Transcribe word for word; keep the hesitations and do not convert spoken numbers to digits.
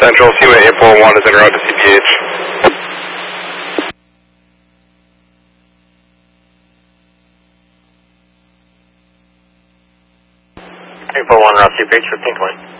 Central, Seaway eight four one is en route to C P H. eight four one, route C P H, fifteen twenty.